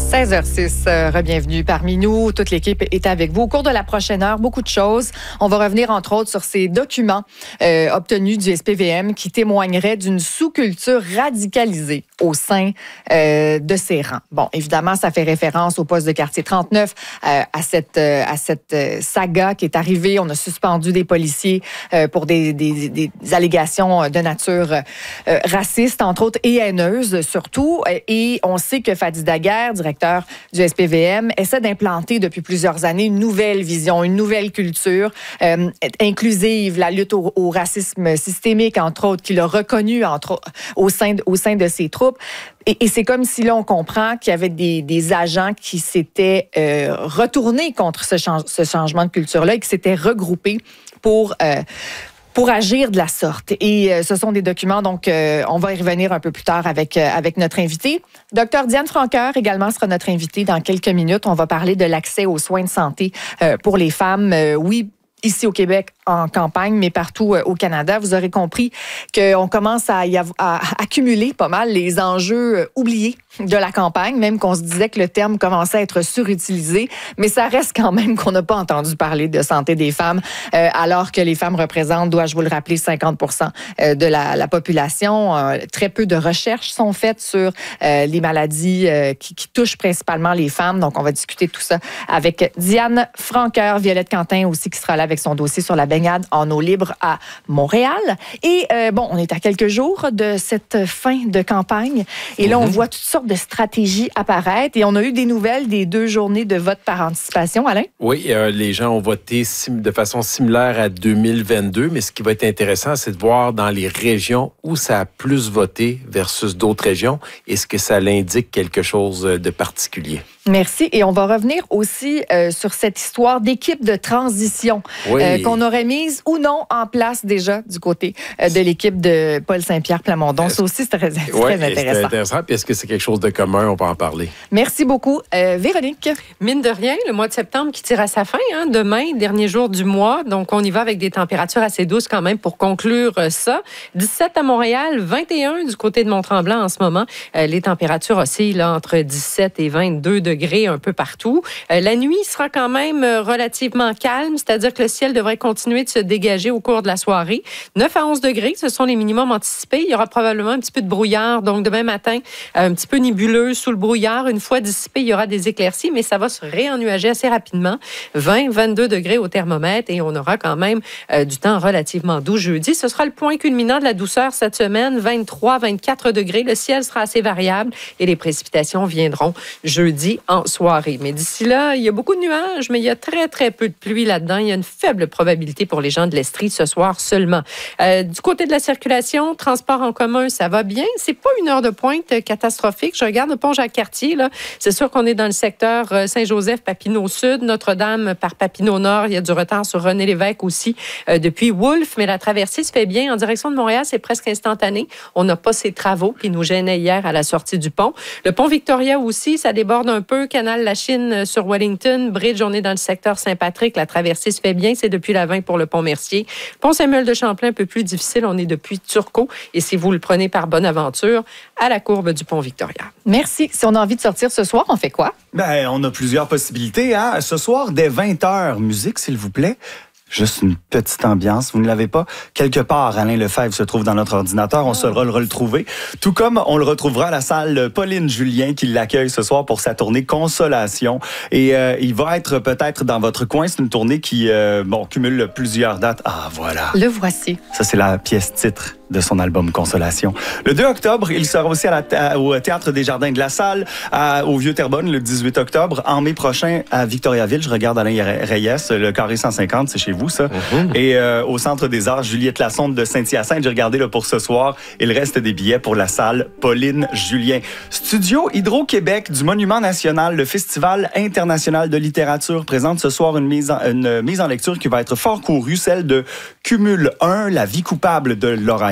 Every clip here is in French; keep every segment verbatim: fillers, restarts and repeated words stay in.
seize heures six, euh, re-bienvenue parmi nous. Toute l'équipe est avec vous. Au cours de la prochaine heure, beaucoup de choses. On va revenir, entre autres, sur ces documents euh, obtenus du S P V M qui témoigneraient d'une sous-culture radicalisée au sein euh, de ses rangs. Bon, évidemment, ça fait référence au poste de quartier trente-neuf, euh, à cette, euh, à cette euh, saga qui est arrivée. On a suspendu des policiers euh, pour des, des, des allégations de nature euh, raciste, entre autres, et haineuse, surtout. Et on sait que Fadi Daguerre, directeur du S P V M, essaie d'implanter depuis plusieurs années une nouvelle vision, une nouvelle culture euh, inclusive, la lutte au, au racisme systémique, entre autres, qu'il a reconnu entre, au, sein de, au sein de ses troupes. Et, et c'est comme si là, on comprend qu'il y avait des, des agents qui s'étaient euh, retournés contre ce, change, ce changement de culture-là et qui s'étaient regroupés pour... Euh, pour agir de la sorte. Et euh, ce sont des documents, donc euh, on va y revenir un peu plus tard avec, euh, avec notre invité. Docteur Diane Francoeur également sera notre invitée dans quelques minutes. On va parler de l'accès aux soins de santé euh, pour les femmes. Euh, oui, ici au Québec, en campagne, mais partout euh, au Canada. Vous aurez compris qu'on commence à, y avoir, à accumuler pas mal les enjeux euh, oubliés de la campagne, même qu'on se disait que le terme commençait à être surutilisé, mais ça reste quand même qu'on n'a pas entendu parler de santé des femmes, euh, alors que les femmes représentent, dois-je vous le rappeler, cinquante pour cent de la, la population. Euh, très peu de recherches sont faites sur euh, les maladies euh, qui, qui touchent principalement les femmes. Donc, on va discuter de tout ça avec Diane Francoeur, Violette Quentin aussi, qui sera là avec son dossier sur la baignade en eau libre à Montréal. Et euh, bon, on est à quelques jours de cette fin de campagne. Et là, mm-hmm. on voit toutes sortes de stratégies apparaître. Et on a eu des nouvelles des deux journées de vote par anticipation, Alain? Oui, euh, les gens ont voté sim- de façon similaire à deux mille vingt-deux. Mais ce qui va être intéressant, c'est de voir dans les régions où ça a plus voté versus d'autres régions. Est-ce que ça l'indique quelque chose de particulier? Merci. Et on va revenir aussi euh, sur cette histoire d'équipe de transition oui. euh, qu'on aurait mise ou non en place déjà du côté euh, de l'équipe de Paul Saint-Pierre Plamondon. Ça aussi, c'est très, c'est ouais, très intéressant. C'est intéressant. Puis est-ce que c'est quelque chose de commun? On va en parler. Merci beaucoup. Euh, Véronique? Mine de rien, le mois de septembre qui tire à sa fin. Hein, demain, dernier jour du mois. Donc, on y va avec des températures assez douces quand même pour conclure ça. dix-sept à Montréal, vingt et un du côté de Mont-Tremblant en ce moment. Euh, les températures oscillent là, entre dix-sept et vingt-deux degrés un peu partout. Euh, la nuit sera quand même relativement calme, c'est-à-dire que le ciel devrait continuer de se dégager au cours de la soirée. neuf à onze degrés, ce sont les minimums anticipés. Il y aura probablement un petit peu de brouillard. Donc, demain matin, un petit peu nébuleux sous le brouillard. Une fois dissipé, il y aura des éclaircies, mais ça va se réennuager assez rapidement. vingt à vingt-deux degrés au thermomètre et on aura quand même euh, du temps relativement doux jeudi. Ce sera le point culminant de la douceur cette semaine. vingt-trois à vingt-quatre degrés. Le ciel sera assez variable et les précipitations viendront jeudi en soirée. Mais d'ici là, il y a beaucoup de nuages, mais il y a très, très peu de pluie là-dedans. Il y a une faible probabilité pour les gens de l'Estrie ce soir seulement. Euh, du côté de la circulation, transport en commun, ça va bien. C'est pas une heure de pointe catastrophique. Je regarde le pont Jacques-Cartier, là. C'est sûr qu'on est dans le secteur Saint-Joseph, Papineau-Sud, Notre-Dame par Papineau-Nord. Il y a du retard sur René-Lévesque aussi euh, depuis Wolfe, mais la traversée se fait bien. En direction de Montréal, c'est presque instantané. On n'a pas ces travaux qui nous gênaient hier à la sortie du pont. Le pont Victoria aussi, ça déborde un peu. Canal La Chine sur Wellington. Bridge, on est dans le secteur Saint-Patrick. La traversée se fait bien. C'est depuis la vingt pour le pont Mercier. Pont Samuel de Champlain, un peu plus difficile. On est depuis Turcot. Et si vous le prenez par Bonaventure, à la courbe du pont Victoria. Merci. Si on a envie de sortir ce soir, on fait quoi? Ben, on a plusieurs possibilités. Hein? Ce soir, dès vingt heures, musique, s'il vous plaît. Juste une petite ambiance. Vous ne l'avez pas? Quelque part, Alain Lefebvre se trouve dans notre ordinateur. On oh. saura le retrouver. Tout comme on le retrouvera à la salle Pauline Julien qui l'accueille ce soir pour sa tournée Consolation. Et euh, il va être peut-être dans votre coin. C'est une tournée qui euh, bon, cumule plusieurs dates. Ah, voilà. Le voici. Ça, c'est la pièce titre de son album Consolation. Le deux octobre, il sera aussi à la, à, au Théâtre des Jardins de la Salle, à, au Vieux-Terrebonne, le dix-huit octobre. En mai prochain, à Victoriaville, je regarde Alain Reyes, le Carré cent cinquante, c'est chez vous, ça. Mm-hmm. Et euh, au Centre des Arts, Juliette Lassonde de Saint-Hyacinthe, j'ai regardé là, pour ce soir. Et le reste des billets pour la salle Pauline Julien. Studio Hydro-Québec du Monument National, le Festival international de littérature, présente ce soir une mise en, une mise en lecture qui va être fort courue, celle de Cumul un, La vie coupable de Laura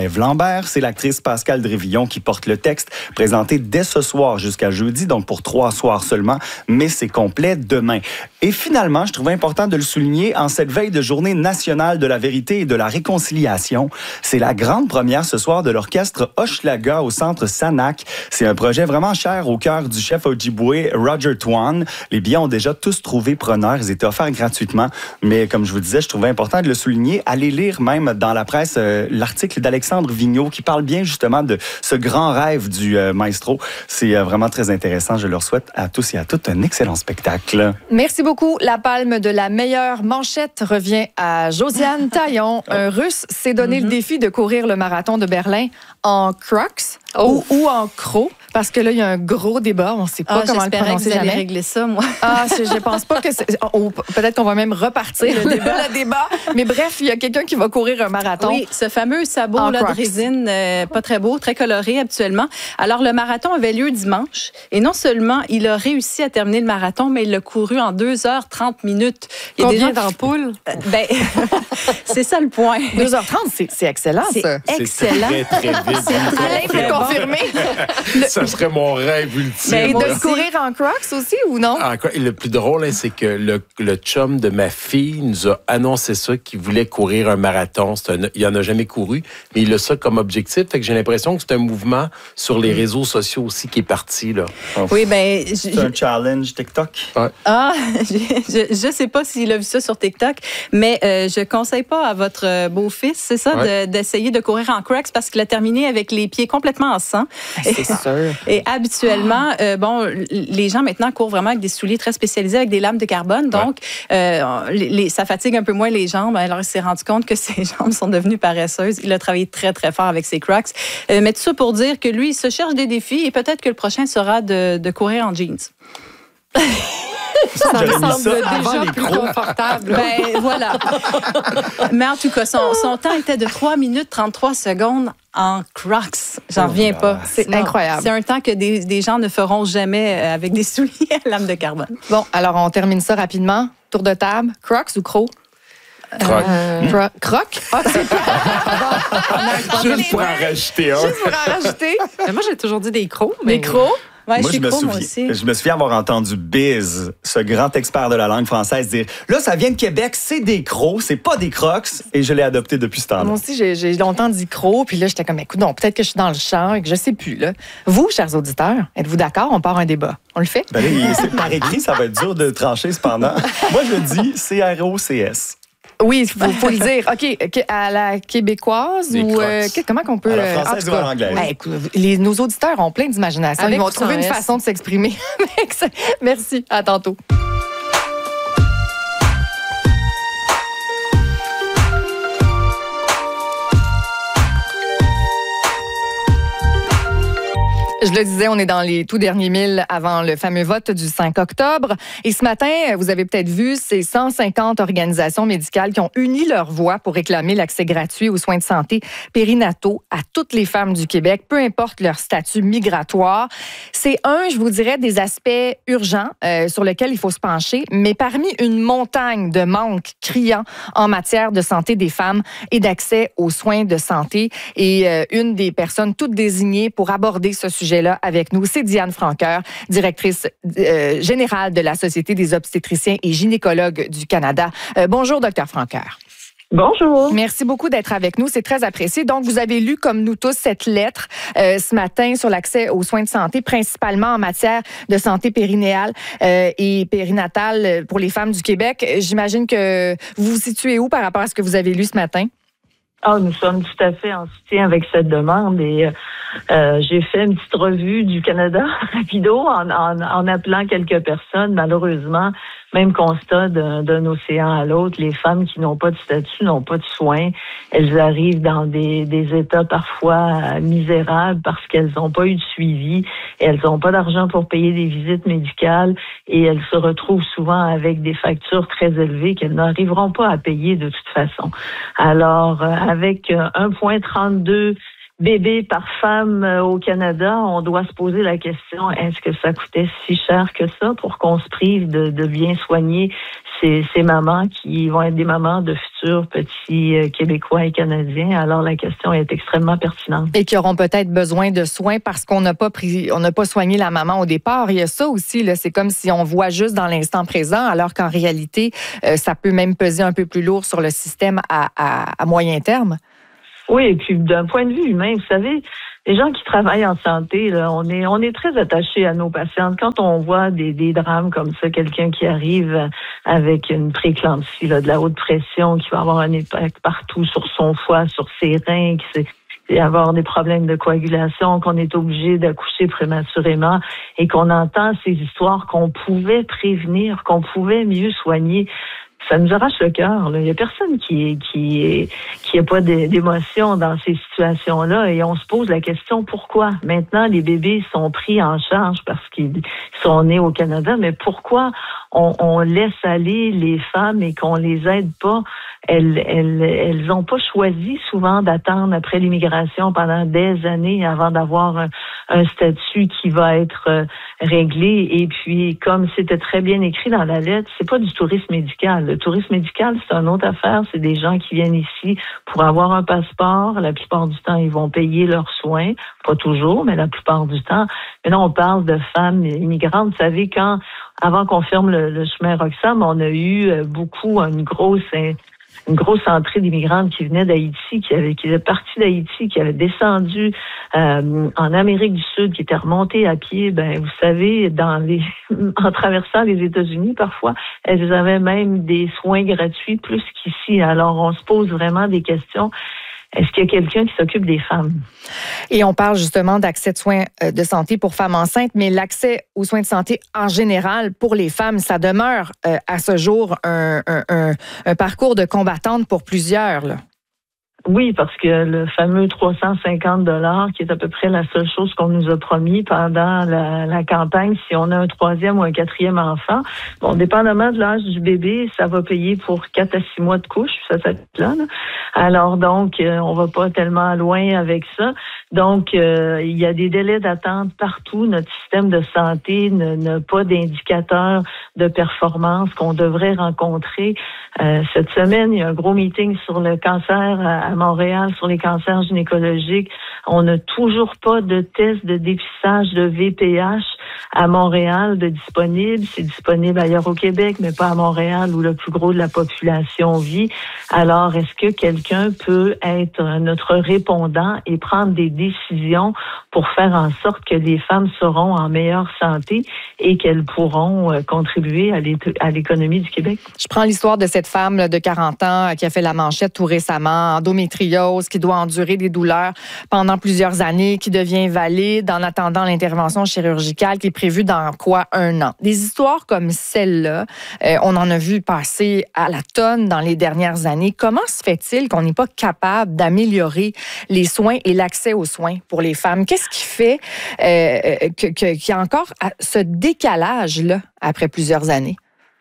Ève Lambert. C'est l'actrice Pascale Drévillon qui porte le texte, présenté dès ce soir jusqu'à jeudi, donc pour trois soirs seulement, mais c'est complet demain. Et finalement, je trouvais important de le souligner, en cette veille de journée nationale de la vérité et de la réconciliation, c'est la grande première ce soir de l'orchestre Hochelaga au centre Sanac. C'est un projet vraiment cher au cœur du chef Ojibwe Roger Twan. Les billets ont déjà tous trouvé preneurs. Ils étaient offerts gratuitement. Mais comme je vous disais, je trouvais important de le souligner. Allez lire même dans la presse euh, l'article d'Alexandre Vigneault qui parle bien justement de ce grand rêve du euh, maestro. C'est euh, vraiment très intéressant. Je leur souhaite à tous et à toutes un excellent spectacle. Merci beaucoup. La palme de la meilleure manchette revient à Josiane Taillon. Un Russe s'est donné mm-hmm. le défi de courir le marathon de Berlin en Crocs oh. ou, ou en crocs. Parce que là, il y a un gros débat. On ne sait pas ah, comment le prononcer que vous allez jamais. régler ça, moi. Ah, je pense pas que c'est... Oh, peut-être qu'on va même repartir le débat. le débat. Mais bref, il y a quelqu'un qui va courir un marathon. Oui, ce fameux sabot là, de résine, euh, pas très beau, très coloré habituellement. Alors, le marathon avait lieu dimanche. Et non seulement il a réussi à terminer le marathon, mais il l'a couru en deux heures trente minutes. Il y a Combien d'ampoules? Euh, ben, c'est ça le point. deux heures trente, c'est, c'est excellent, c'est ça. Excellent. C'est très, très vite. Alain peut confirmer. Ça serait mon rêve ultime. Mais de courir en Crocs aussi ou non? Ah, le plus drôle, hein, c'est que le, le chum de ma fille nous a annoncé ça, qu'il voulait courir un marathon. C'est un, il n'en a jamais couru, mais il a ça comme objectif. Fait que j'ai l'impression que c'est un mouvement sur les réseaux sociaux aussi qui est parti. Là. Oui, ben c'est un challenge TikTok. Ouais. Ah, je ne sais pas s'il a vu ça sur TikTok, mais euh, je conseille pas à votre beau-fils, c'est ça, ouais. de, d'essayer de courir en Crocs parce qu'il a terminé avec les pieds complètement en sang. C'est sûr. Et habituellement, euh, bon, les gens maintenant courent vraiment avec des souliers très spécialisés avec des lames de carbone, donc ouais. euh, les, les, ça fatigue un peu moins les jambes. Alors, il s'est rendu compte que ses jambes sont devenues paresseuses. Il a travaillé très, très fort avec ses Crocs. Euh, mais tout ça pour dire que lui, il se cherche des défis et peut-être que le prochain sera de, de courir en jeans. Ça me semble déjà plus confortable. Ben, voilà. Mais en tout cas, son, son temps était de trois minutes trente-trois secondes en Crocs. J'en oh reviens pas. C'est non, incroyable. C'est un temps que des, des gens ne feront jamais avec des souliers à lame de carbone. Bon, alors on termine ça rapidement. Tour de table. Crocs ou crocs? Croc. Euh, cro- croc? Ah, Juste pour en rajouter un. Juste pour en rajouter. Mais moi, j'ai toujours dit des crocs. Mais... Des crocs? Ouais, moi, je me, croc, souviens, moi aussi. je me souviens avoir entendu Biz, ce grand expert de la langue française, dire « Là, ça vient de Québec, c'est des crocs, c'est pas des crocs. » Et je l'ai adopté depuis ce temps-là. Moi aussi, j'ai, j'ai longtemps dit crocs, puis là, j'étais comme « Écoute, non, peut-être que je suis dans le champ et que je sais plus. » Là. Vous, chers auditeurs, êtes-vous d'accord? On part un débat. On le fait? Ben là, c'est par écrit, ça va être dur de trancher cependant. Moi, je dis C R O C S. Oui, il faut, faut le dire. OK, à la québécoise des ou euh, comment qu'on peut... À la française ou à l'anglaise? Ben, écoute, les, nos auditeurs ont plein d'imagination. Avec Ils vont trouver une S. façon de s'exprimer. Merci. À tantôt. Je le disais, on est dans les tout derniers milles avant le fameux vote du cinq octobre. Et ce matin, vous avez peut-être vu, c'est cent cinquante organisations médicales qui ont uni leurs voix pour réclamer l'accès gratuit aux soins de santé périnataux à toutes les femmes du Québec, peu importe leur statut migratoire. C'est un, je vous dirais, des aspects urgents euh, sur lesquels il faut se pencher, mais parmi une montagne de manques criants en matière de santé des femmes et d'accès aux soins de santé. Et euh, une des personnes toutes désignées pour aborder ce sujet là avec nous, c'est Diane Franqueur, directrice euh, générale de la Société des obstétriciens et gynécologues du Canada. Euh, bonjour, docteur Franqueur. Bonjour. Merci beaucoup d'être avec nous, c'est très apprécié. Donc, vous avez lu, comme nous tous, cette lettre euh, ce matin sur l'accès aux soins de santé, principalement en matière de santé périnéale euh, et périnatale pour les femmes du Québec. J'imagine que vous vous situez où par rapport à ce que vous avez lu ce matin? Ah, nous sommes tout à fait en soutien avec cette demande et euh, j'ai fait une petite revue du Canada rapido en, en, en appelant quelques personnes. Malheureusement, même constat d'un, d'un océan à l'autre, les femmes qui n'ont pas de statut, n'ont pas de soins. Elles arrivent dans des, des états parfois misérables parce qu'elles n'ont pas eu de suivi, et elles n'ont pas d'argent pour payer des visites médicales et elles se retrouvent souvent avec des factures très élevées qu'elles n'arriveront pas à payer de toute façon. Alors, avec un virgule trente-deux bébés par femme au Canada, on doit se poser la question, est-ce que ça coûtait si cher que ça pour qu'on se prive de, de bien soigner ces, ces mamans qui vont être des mamans de futurs petits euh, Québécois et Canadiens. Alors, la question est extrêmement pertinente. Et qui auront peut-être besoin de soins parce qu'on n'a pas pris, on n'a pas soigné la maman au départ. Il y a ça aussi, là. C'est comme si on voit juste dans l'instant présent, alors qu'en réalité, euh, ça peut même peser un peu plus lourd sur le système à, à, à moyen terme. Oui, et puis d'un point de vue humain, vous savez, les gens qui travaillent en santé, là, on est on est très attachés à nos patientes. Quand on voit des, des drames comme ça, quelqu'un qui arrive avec une prééclampsie, là, de la haute pression, qui va avoir un impact partout sur son foie, sur ses reins, qui c'est et avoir des problèmes de coagulation, qu'on est obligé d'accoucher prématurément et qu'on entend ces histoires qu'on pouvait prévenir, qu'on pouvait mieux soigner. Ça nous arrache le cœur. Il y a personne qui qui qui a pas d'émotion dans ces situations-là et on se pose la question pourquoi. Maintenant, les bébés sont pris en charge parce qu'ils sont nés au Canada, mais pourquoi on, on laisse aller les femmes et qu'on les aide pas? Elles elles elles ont pas choisi souvent d'attendre après l'immigration pendant des années avant d'avoir un, un statut qui va être euh, réglé. Et puis, comme c'était très bien écrit dans la lettre, c'est pas du tourisme médical. Le tourisme médical, c'est une autre affaire. C'est des gens qui viennent ici pour avoir un passeport. La plupart du temps, ils vont payer leurs soins. Pas toujours, mais la plupart du temps. Maintenant, on parle de femmes immigrantes. Vous savez, quand, avant qu'on ferme le, le chemin Roxham, on a eu beaucoup, une grosse, une grosse entrée d'immigrantes qui venaient d'Haïti, qui avaient, qui étaient partis d'Haïti, qui avaient descendu euh, en Amérique du Sud, qui étaient remontées à pied. Ben, vous savez, dans les, en traversant les États-Unis, parfois, elles avaient même des soins gratuits plus qu'ici. Alors, on se pose vraiment des questions. Est-ce qu'il y a quelqu'un qui s'occupe des femmes? Et on parle justement d'accès de soins de santé pour femmes enceintes, mais l'accès aux soins de santé en général pour les femmes, ça demeure euh, à ce jour un, un, un, un parcours de combattante pour plusieurs, là. Oui, parce que le fameux trois cent cinquante dollars, qui est à peu près la seule chose qu'on nous a promis pendant la, la campagne, si on a un troisième ou un quatrième enfant, bon, dépendamment de l'âge du bébé, ça va payer pour quatre à six mois de couche, ça s'appelle là, là. Alors donc, euh, on va pas tellement loin avec ça. Donc, euh, il y a des délais d'attente partout. Notre système de santé n'a pas d'indicateurs de performance qu'on devrait rencontrer. Euh, cette semaine, il y a un gros meeting sur le cancer à, à Montréal, sur les cancers gynécologiques. On n'a toujours pas de test de dépistage de V P H à Montréal de disponible. C'est disponible ailleurs au Québec, mais pas à Montréal où le plus gros de la population vit. Alors, est-ce que quelqu'un peut être notre répondant et prendre des décisions pour faire en sorte que les femmes seront en meilleure santé et qu'elles pourront euh, contribuer à l'économie du Québec? Je prends l'histoire de cette femme là, de quarante ans qui a fait la manchette tout récemment, endométriose, qui doit endurer des douleurs pendant plusieurs années, qui devient invalide en attendant l'intervention chirurgicale qui est prévue dans quoi? Un an. Des histoires comme celle-là, euh, on en a vu passer à la tonne dans les dernières années. Comment se fait-il qu'on n'est pas capable d'améliorer les soins et l'accès aux soins pour les femmes? Qu'est-ce qui fait euh, que, que, qu'il y a encore ce décalage-là après plusieurs années?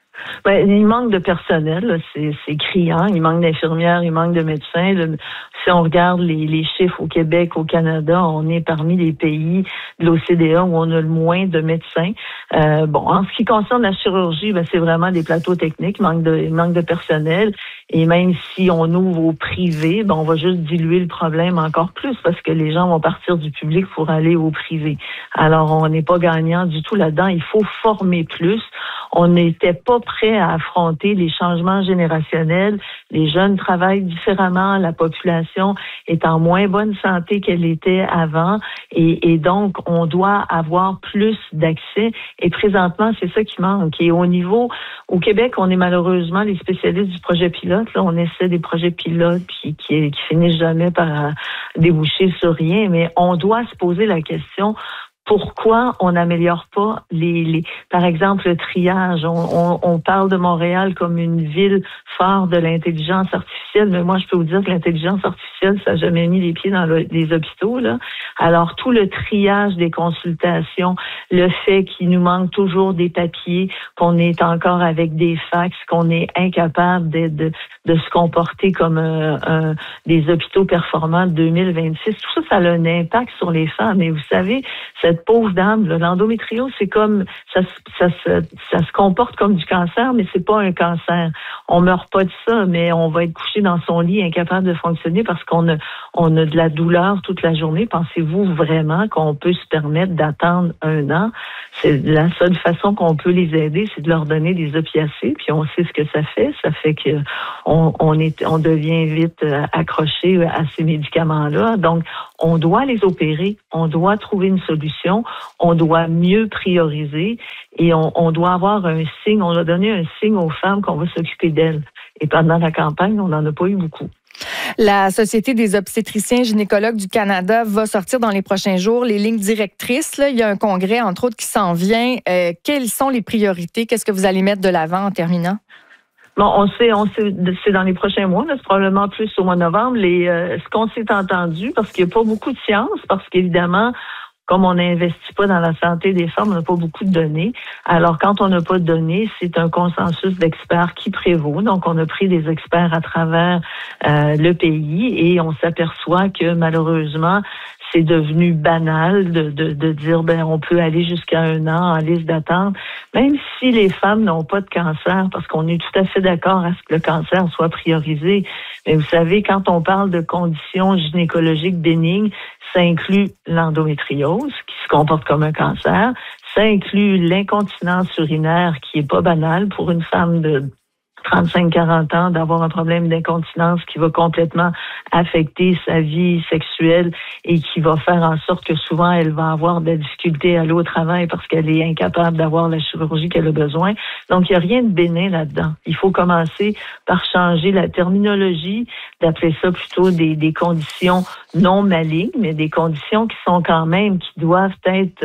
Ben, il manque de personnel, c'est, c'est criant. Il manque d'infirmières, il manque de médecins. Le, si on regarde les, les chiffres au Québec, au Canada, on est parmi les pays de l'O C D E où on a le moins de médecins. Euh, bon, en ce qui concerne la chirurgie, ben, c'est vraiment des plateaux techniques, il manque de, il manque de personnel. Et même si on ouvre au privé, ben, on va juste diluer le problème encore plus parce que les gens vont partir du public pour aller au privé. Alors, on n'est pas gagnant du tout là-dedans. Il faut former plus. On n'était pas prêt à affronter les changements générationnels. Les jeunes travaillent différemment. La population est en moins bonne santé qu'elle était avant. Et, et donc, on doit avoir plus d'accès. Et présentement, c'est ça qui manque. Et au niveau, au Québec, on est malheureusement les spécialistes du projet pilote. Là, on essaie des projets pilotes qui, qui, qui finissent jamais par déboucher sur rien. Mais on doit se poser la question, pourquoi on n'améliore pas les, les, par exemple, le triage? On, on, on parle de Montréal comme une ville phare de l'intelligence artificielle, mais moi, je peux vous dire que l'intelligence artificielle, ça n'a jamais mis les pieds dans le, les hôpitaux, là. Alors, tout le triage des consultations, le fait qu'il nous manque toujours des papiers, qu'on est encore avec des fax, qu'on est incapable de, de, de se comporter comme un, un, des hôpitaux performants de deux mille vingt-six, tout ça, ça a un impact sur les femmes. Et vous savez, cette cette pauvre dame, là, l'endométriose, c'est comme ça, ça, ça, ça se comporte comme du cancer, mais c'est pas un cancer. On meurt pas de ça, mais on va être couché dans son lit incapable de fonctionner parce qu'on a, on a de la douleur toute la journée. Pensez-vous vraiment qu'on peut se permettre d'attendre un an? C'est la seule façon qu'on peut les aider, c'est de leur donner des opiacés, puis on sait ce que ça fait. Ça fait que on, on est, on devient vite accroché à ces médicaments-là. Donc, on doit les opérer, on doit trouver une solution, on doit mieux prioriser et on, on doit avoir un signe, on doit donner un signe aux femmes qu'on va s'occuper d'elles. Et pendant la campagne, on n'en a pas eu beaucoup. La Société des obstétriciens gynécologues du Canada va sortir dans les prochains jours les lignes directrices. Là, il y a un congrès, entre autres, qui s'en vient. Euh, quelles sont les priorités? Qu'est-ce que vous allez mettre de l'avant en terminant? Bon, on sait, on sait, c'est dans les prochains mois, là, c'est probablement plus au mois de novembre. Les, euh, ce qu'on s'est entendu, parce qu'il n'y a pas beaucoup de science, parce qu'évidemment, comme on n'investit pas dans la santé des femmes, on n'a pas beaucoup de données. Alors, quand on n'a pas de données, c'est un consensus d'experts qui prévaut. Donc, on a pris des experts à travers euh, le pays et on s'aperçoit que malheureusement, c'est devenu banal de, de, de dire ben on peut aller jusqu'à un an en liste d'attente, même si les femmes n'ont pas de cancer, parce qu'on est tout à fait d'accord à ce que le cancer soit priorisé. Mais vous savez, quand on parle de conditions gynécologiques bénignes, ça inclut l'endométriose, qui se comporte comme un cancer. Ça inclut l'incontinence urinaire, qui est pas banale pour une femme de trente-cinq à quarante ans, d'avoir un problème d'incontinence qui va complètement affecter sa vie sexuelle et qui va faire en sorte que souvent elle va avoir de la difficulté à aller au travail parce qu'elle est incapable d'avoir la chirurgie qu'elle a besoin. Donc, il n'y a rien de bénin là-dedans. Il faut commencer par changer la terminologie, d'appeler ça plutôt des, des conditions non malignes, mais des conditions qui sont quand même, qui doivent être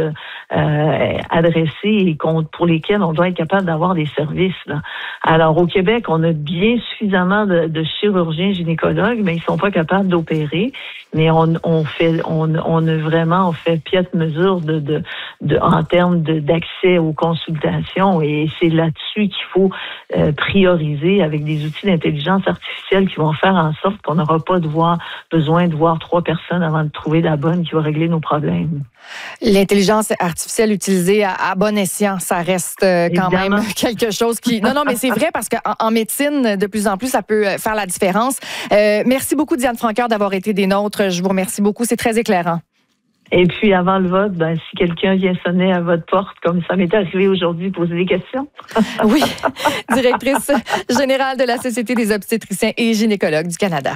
euh, adressées et pour lesquelles on doit être capable d'avoir des services, là. Alors, au Québec, on a bien suffisamment de, de chirurgiens gynécologues, mais ils sont pas capables d'opérer. Mais on, on fait, on, on a vraiment, on fait piètre mesure de, de, de, en termes de, d'accès aux consultations. Et c'est là-dessus qu'il faut euh, prioriser avec des outils d'intelligence artificielle qui vont faire en sorte qu'on n'aura pas de voir, besoin de voir trois personnes avant de trouver la bonne qui va régler nos problèmes. L'intelligence artificielle utilisée à, à bon escient, ça reste euh, quand Évidemment. même quelque chose qui... Non, non, mais c'est vrai parce qu'en en médecine, de plus en plus, ça peut faire la différence. Euh, merci beaucoup, Diane Francoeur, d'avoir été des nôtres. Je vous remercie beaucoup. C'est très éclairant. Et puis, avant le vote, ben, si quelqu'un vient sonner à votre porte, comme ça m'est arrivé aujourd'hui, poser des questions. Oui, directrice générale de la Société des obstétriciens et gynécologues du Canada.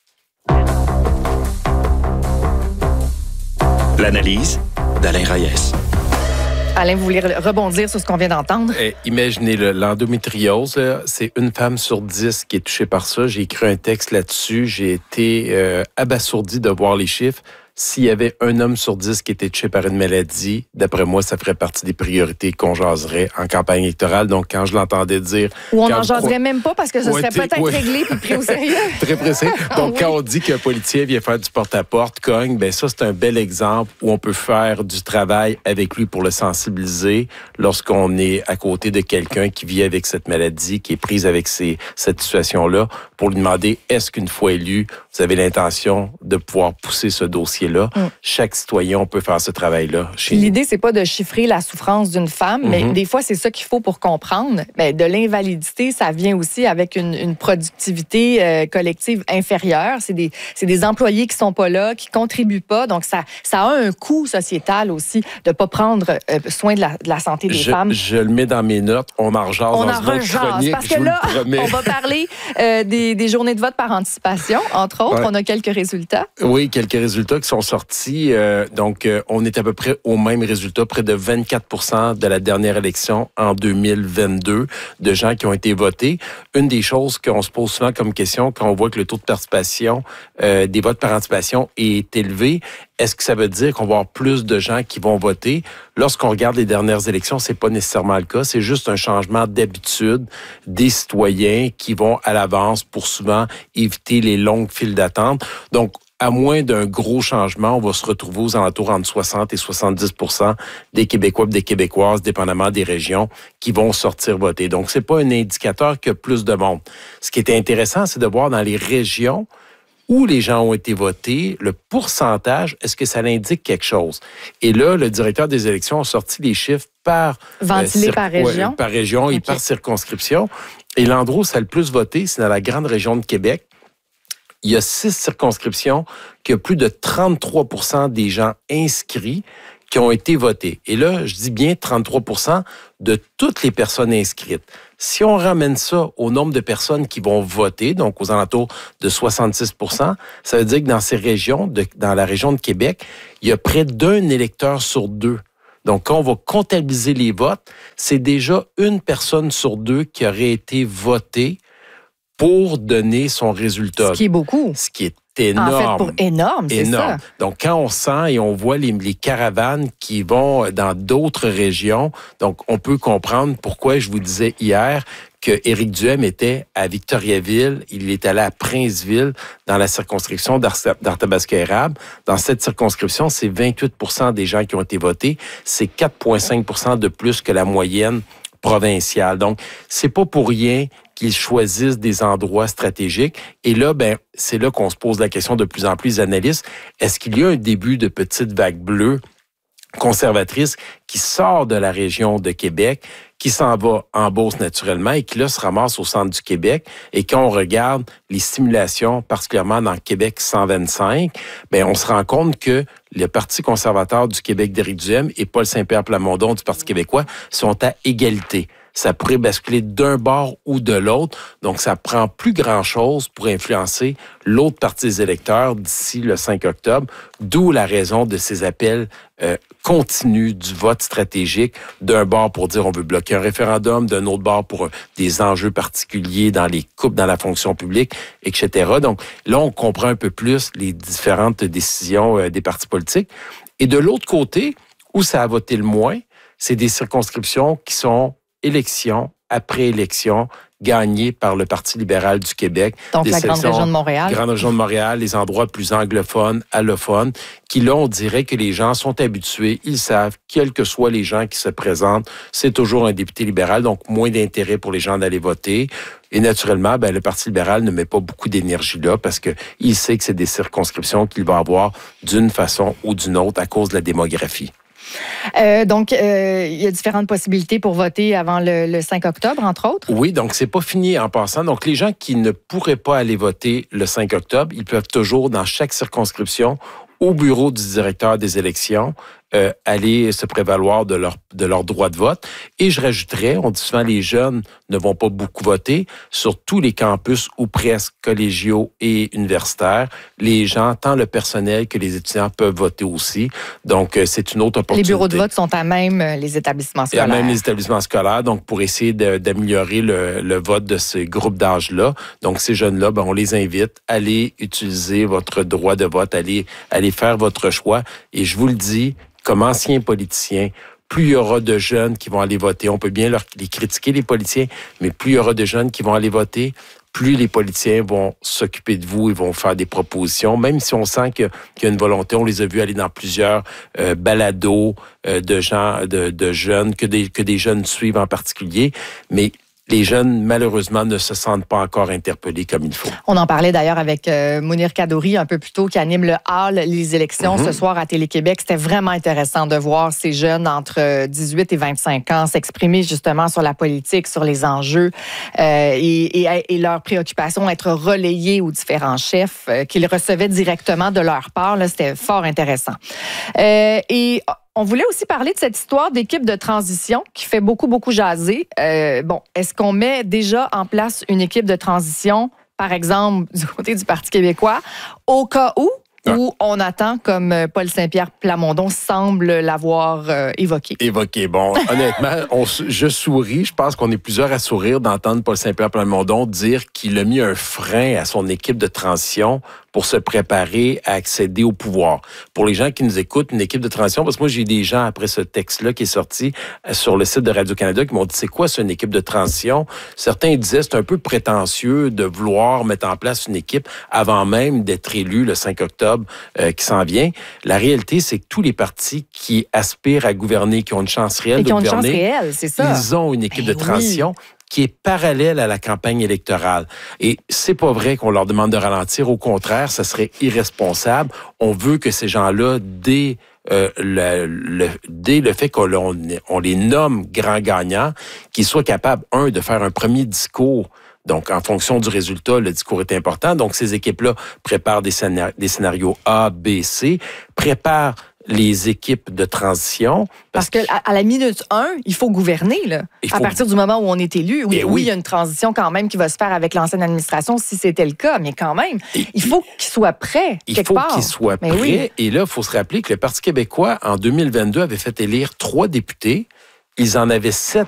L'analyse d'Alain Reyes. Alain, vous voulez rebondir sur ce qu'on vient d'entendre? Eh, imaginez le, l'endométriose, là, c'est une femme sur dix qui est touchée par ça. J'ai écrit un texte là-dessus. J'ai été euh, abasourdi de voir les chiffres. S'il y avait un homme sur dix qui était touché par une maladie, d'après moi, ça ferait partie des priorités qu'on jaserait en campagne électorale. Donc, quand je l'entendais dire... Ou on n'en jaserait même pas parce que ce serait peut-être ouais. réglé et pris au sérieux. Très précis. Donc, oui. quand on dit qu'un politicien vient faire du porte-à-porte, cogne, ben ça, c'est un bel exemple où on peut faire du travail avec lui pour le sensibiliser lorsqu'on est à côté de quelqu'un qui vit avec cette maladie, qui est prise avec ces, cette situation-là, pour lui demander, est-ce qu'une fois élu, vous avez l'intention de pouvoir pousser ce dossier là. Mm. Chaque citoyen, on peut faire ce travail-là. L'idée, c'est pas de chiffrer la souffrance d'une femme, mm-hmm. mais des fois, c'est ça qu'il faut pour comprendre. Mais de l'invalidité, ça vient aussi avec une, une productivité euh, collective inférieure. C'est des, c'est des employés qui sont pas là, qui contribuent pas. Donc, ça, ça a un coût sociétal aussi de pas prendre euh, soin de la, de la santé des je, femmes. Je le mets dans mes notes. On en rejase on dans en une autre chronique, parce que là, on va parler euh, des, des journées de vote par anticipation, entre autres. Ouais. On a quelques résultats. Oui, quelques résultats qui sont sortis. Euh, donc, euh, on est à peu près au même résultat, près de vingt-quatre pour cent de la dernière élection en deux mille vingt-deux, de gens qui ont été votés. Une des choses qu'on se pose souvent comme question quand on voit que le taux de participation euh, des votes par anticipation est élevé, est-ce que ça veut dire qu'on va avoir plus de gens qui vont voter? Lorsqu'on regarde les dernières élections, c'est pas nécessairement le cas. C'est juste un changement d'habitude des citoyens qui vont à l'avance pour souvent éviter les longues files d'attente. Donc, à moins d'un gros changement, on va se retrouver aux alentours entre soixante et soixante-dix pour cent des Québécois et des Québécoises, dépendamment des régions, qui vont sortir voter. Donc, c'est pas un indicateur qu'il y a plus de monde. Ce qui est intéressant, c'est de voir dans les régions où les gens ont été votés, le pourcentage, est-ce que ça l'indique quelque chose? Et là, le directeur des élections a sorti les chiffres par... Ventilés euh, par région? Ouais, par région okay. et par circonscription. Et l'endroit où ça a le plus voté, c'est dans la grande région de Québec. Il y a six circonscriptions qui ont plus de trente-trois pour cent des gens inscrits qui ont été votés. Et là, je dis bien trente-trois pour cent de toutes les personnes inscrites. Si on ramène ça au nombre de personnes qui vont voter, donc aux alentours de soixante-six pour cent, ça veut dire que dans ces régions, de, dans la région de Québec, il y a près d'un électeur sur deux. Donc, quand on va comptabiliser les votes, c'est déjà une personne sur deux qui aurait été votée pour donner son résultat. Ce qui est beaucoup. Ce qui est énorme. En fait, pour énorme, c'est énorme. ça. Donc, quand on sent et on voit les, les caravanes qui vont dans d'autres régions, donc on peut comprendre pourquoi je vous disais hier que Éric Duhem était à Victoriaville, il est allé à Princeville, dans la circonscription d'Arthabasca-Érable. Dans cette circonscription, c'est vingt-huit pour cent des gens qui ont été votés. C'est quatre virgule cinq pour cent de plus que la moyenne provinciale. Donc, c'est pas pour rien qu'ils choisissent des endroits stratégiques. Et là, ben, c'est là qu'on se pose la question de plus en plus, les analystes. Est-ce qu'il y a un début de petite vague bleue conservatrice qui sort de la région de Québec, qui s'en va en Beauce naturellement et qui là se ramasse au centre du Québec? Et quand on regarde les simulations, particulièrement dans Québec cent vingt-cinq, ben on se rend compte que le Parti conservateur du Québec d'Éric Duhem et Paul Saint-Pierre Plamondon du Parti québécois sont à égalité. Ça pourrait basculer d'un bord ou de l'autre. Donc, ça prend plus grand-chose pour influencer l'autre partie des électeurs d'ici le cinq octobre, d'où la raison de ces appels euh, continus du vote stratégique, d'un bord pour dire on veut bloquer un référendum, d'un autre bord pour des enjeux particuliers dans les coupes dans la fonction publique, et cetera. Donc, là, on comprend un peu plus les différentes décisions euh, des partis politiques. Et de l'autre côté, où ça a voté le moins, c'est des circonscriptions qui sont élection après élection gagnées par le Parti libéral du Québec. Donc, la grande région de Montréal. Grande région de Montréal, les endroits plus anglophones, allophones, qui là, on dirait que les gens sont habitués, ils savent, quels que soient les gens qui se présentent, c'est toujours un député libéral, donc moins d'intérêt pour les gens d'aller voter. Et naturellement, ben, le Parti libéral ne met pas beaucoup d'énergie là parce qu'il sait que c'est des circonscriptions qu'il va avoir d'une façon ou d'une autre à cause de la démographie. Euh, donc, euh, il y a différentes possibilités pour voter avant le, le cinq octobre, entre autres? Oui, donc c'est pas fini en passant. Donc, les gens qui ne pourraient pas aller voter le cinq octobre, ils peuvent toujours, dans chaque circonscription, au bureau du directeur des élections, euh, aller se prévaloir de leur, de leur droit de vote. Et je rajouterais, on dit souvent les jeunes ne vont pas beaucoup voter, sur tous les campus ou presque collégiaux et universitaires, les gens, tant le personnel que les étudiants peuvent voter aussi. Donc, euh, c'est une autre opportunité. Les bureaux de vote sont à même les établissements scolaires. Et à même les établissements scolaires, donc pour essayer de, d'améliorer le, le vote de ces groupes d'âge-là. Donc, ces jeunes-là, ben, on les invite à aller utiliser votre droit de vote, aller, aller faire votre choix. Et je vous le dis, comme ancien politicien, plus il y aura de jeunes qui vont aller voter, on peut bien leur, les critiquer, les politiciens, mais plus il y aura de jeunes qui vont aller voter, plus les politiciens vont s'occuper de vous et vont faire des propositions, même si on sent que, qu'il y a une volonté. On les a vus aller dans plusieurs euh, balados euh, de gens, de, de jeunes, que des, que des jeunes suivent en particulier, mais les jeunes, malheureusement, ne se sentent pas encore interpellés comme il faut. On en parlait d'ailleurs avec euh, Mounir Kadouri un peu plus tôt, qui anime le Hall Les élections mm-hmm. ce soir à Télé-Québec. C'était vraiment intéressant de voir ces jeunes entre dix-huit et vingt-cinq ans s'exprimer justement sur la politique, sur les enjeux euh, et, et, et leurs préoccupations être relayées aux différents chefs euh, qu'ils recevaient directement de leur part. Là, c'était fort intéressant. Euh, et on voulait aussi parler de cette histoire d'équipe de transition qui fait beaucoup, beaucoup jaser. Euh, bon, est-ce qu'on met déjà en place une équipe de transition, par exemple, du côté du Parti québécois, au cas où, où on attend, comme Paul Saint-Pierre Plamondon semble l'avoir euh, évoqué? Évoqué. Bon, honnêtement, on, je souris. Je pense qu'on est plusieurs à sourire d'entendre Paul Saint-Pierre Plamondon dire qu'il a mis un frein à son équipe de transition pour se préparer à accéder au pouvoir. Pour les gens qui nous écoutent, une équipe de transition, parce que moi, j'ai des gens, après ce texte-là qui est sorti sur le site de Radio-Canada, qui m'ont dit, c'est quoi, c'est une équipe de transition? Certains disaient, c'est un peu prétentieux de vouloir mettre en place une équipe avant même d'être élu le cinq octobre euh, qui s'en vient. La réalité, c'est que tous les partis qui aspirent à gouverner, qui ont une chance réelle Et de qui ont gouverner, une chance réelle, c'est ça. Ils ont une équipe ben de transition. Oui. qui est parallèle à la campagne électorale. Et c'est pas vrai qu'on leur demande de ralentir. Au contraire, ça serait irresponsable. On veut que ces gens-là, dès euh, le, le, dès le fait qu'on on, on les nomme grands gagnants, qu'ils soient capables, un, de faire un premier discours. Donc, en fonction du résultat, le discours est important. Donc, ces équipes-là préparent des, scénar- des scénarios A, B, C, préparent les équipes de transition. Parce, parce que à, à la minute un, il faut gouverner, là. Faut... À partir du moment où on est élu. Oui, oui, oui, il y a une transition quand même qui va se faire avec l'ancienne administration, si c'était le cas, mais quand même, et, il faut qu'il soit prêt, il quelque faut part. qu'il soit mais prêt. Oui. Et là, il faut se rappeler que le Parti québécois, en deux mille vingt-deux, avait fait élire trois députés. Ils en avaient sept